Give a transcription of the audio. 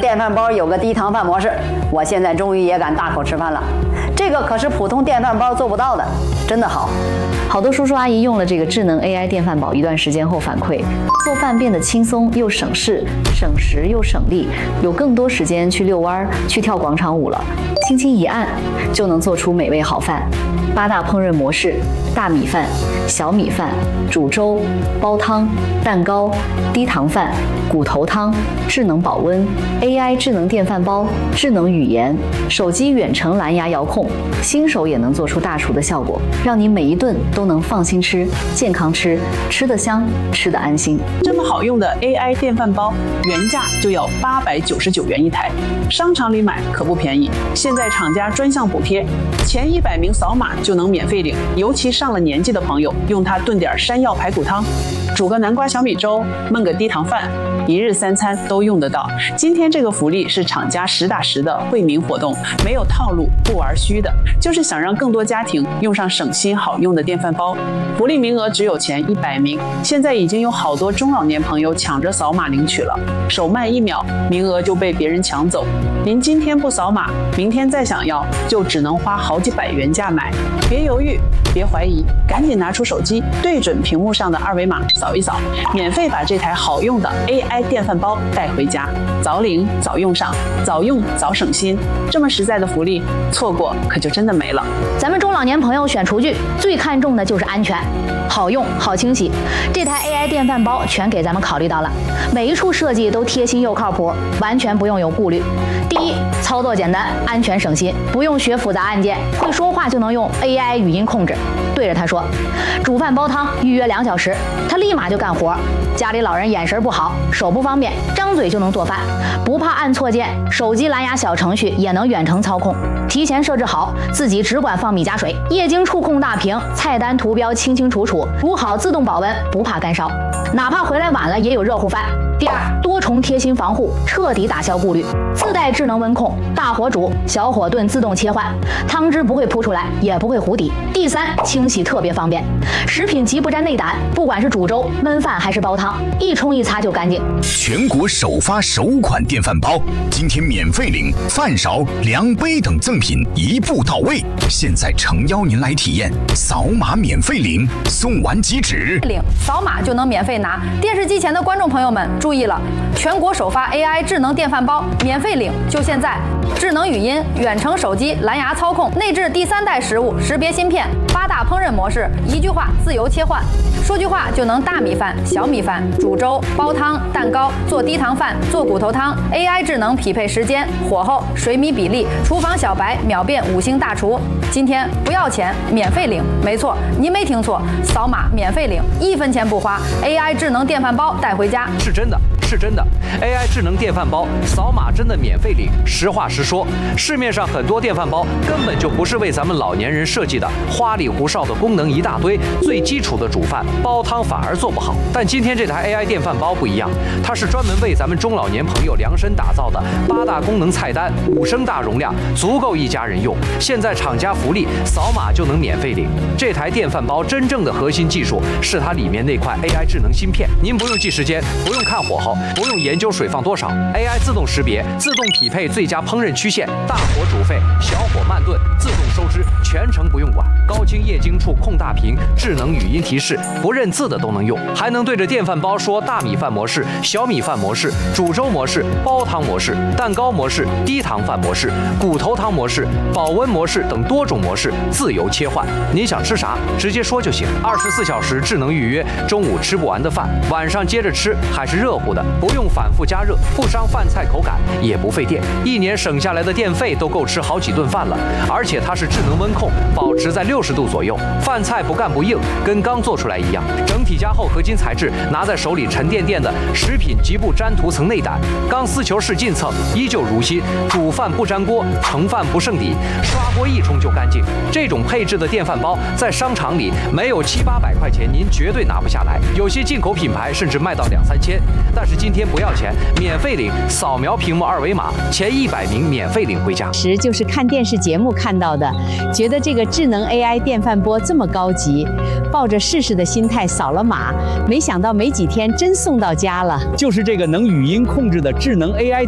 电饭煲有个低糖饭模式，我现在终于也敢大口吃饭了。这个可是普通电饭煲做不到的，真的好。 好多叔叔阿姨用了这个智能 AI 电饭煲一段时间后反馈，做饭变得轻松又省事，省时又省力，有更多时间去遛弯、去跳广场舞了。轻轻一按就能做出美味好饭。8大烹饪模式：大米饭、小米饭、煮粥、煲汤、蛋糕、低糖饭、骨头汤、智能保温、AI 智能电饭煲、智能语言、手机远程蓝牙遥控，新手也能做出大厨的效果，让你每一顿都能放心吃、健康吃，吃得香，吃得安心。 这么好用的 AI 电饭煲，原价就要899元一台，商场里买可不便宜。现在厂家专项补贴，前100名扫码就能免费领，尤其上了年纪的朋友，用它炖点山药排骨汤，煮个南瓜小米粥，焖个低糖饭，一日3餐都用得到。今天这个福利是厂家实打实的惠民活动，没有套路，不玩虚的，就是想让更多家庭用上省心好用的电饭煲。福利名额只有前100名，现在已经有好多中老年朋友抢着扫码领取了，手慢1秒，名额就被别人抢走。您今天不扫码，明天再想要，就只能花好几百元价买。别犹豫，别怀疑，赶紧拿出手机，对准屏幕上的2维码扫一扫，免费把这台好用的 AI 电饭煲带回家，早领早用上，早用早省心。这么实在的福利，错过可就真的没了。 咱们中老年朋友选厨具最看重的就是安全，好用好清洗。这台 AI 电饭煲全给咱们考虑到了，每一处设计都贴心又靠谱，完全不用有顾虑。第一，操作简单，安全省心，不用学复杂按键，会说话就能用 AI 语音控制，对着它说煮饭煲汤，预约2小时，它立马就干活。家里老人眼神不好，手不方便，张嘴就能做饭，不怕按错键，手机蓝牙小程序也能远程操控，提前设置好，自己只管放米加水，液晶触控大屏，菜单图标清清楚楚，煮好自动保温，不怕干烧，哪怕回来晚了也有热乎饭。第二，多重贴心防护，彻底打消顾虑，自带智能温控，大火煮、小火炖自动切换，汤汁不会扑出来，也不会糊底。第三，清洗特别方便，食品极不沾内胆，不管是煮粥、焖饭还是煲汤，一冲一擦就干净。 全国首发首款电饭煲，今天免费领饭勺、量杯等赠品一步到位。现在诚邀您来体验，扫码免费领，送完即止。 领扫码就能免费拿。电视机前的观众朋友们注意了，全国首发 AI 智能电饭煲，免费领就现在！智能语音、远程手机蓝牙操控，内置第3代食物识别芯片，8大烹饪模式，一句话自由切换，说句话就能大米饭、小米饭、煮粥、煲汤、蛋糕、做低糖饭、做骨头汤。AI 智能匹配时间、火候、水米比例，厨房小白秒变5星大厨。今天不要钱，免费领，没错，您没听错，扫码免费领，1分钱不花 ，AI 智能电饭煲带回家。 是真的，是真的 ，AI 智能电饭煲扫码真的免费领。实话实说，市面上很多电饭煲根本就不是为咱们老年人设计的，花里胡哨的功能一大堆，最基础的煮饭、煲汤反而做不好。但今天这台 AI 电饭煲不一样，它是专门为咱们中老年朋友量身打造的，8大功能菜单，5升大容量，足够一家人用。现在厂家福利，扫码就能免费领。这台电饭煲真正的核心技术是它里面那块 AI 智能芯片，您不用记时间，不用看火候，不用研究水放多少 ，AI 自动识别，自动匹配最佳烹饪曲线，大火煮沸，小火慢炖，自动收汁，全程不用管。高清液晶触控大屏，智能语音提示，不认字的都能用，还能对着电饭煲说大米饭模式、小米饭模式、煮粥模式、煲汤模式、蛋糕模式、低糖饭模式、骨头汤模式、保温模式等多种模式自由切换。您想吃啥，直接说就行。24小时智能预约，中午吃不完的饭，晚上接着吃还是热乎的，不用反复加热，不伤饭菜口感，也不费电，1年省下来的电费都够吃好几顿饭了。而且它是智能温控，保持在60度左右，饭菜不干不硬，跟刚做出来一样。整体加厚合金材质，拿在手里沉甸甸的，食品极不沾涂层内胆，钢丝球式进蹭，依旧如新。煮饭不粘锅，盛饭不剩底，刷锅一冲就干净。这种配置的电饭煲在商场里没有700-800块钱，您绝对拿不下来。有些进口品牌甚至卖到2-3千，但是今天不要钱，免费领，扫描屏幕2维码，前100名免费领回家。 就是看电视节目看到的，觉得这个智能 AI 电饭锅这么高级，抱着试试的心态扫了码，没想到没几天真送到家了。 就是这个能语音控制的智能 AI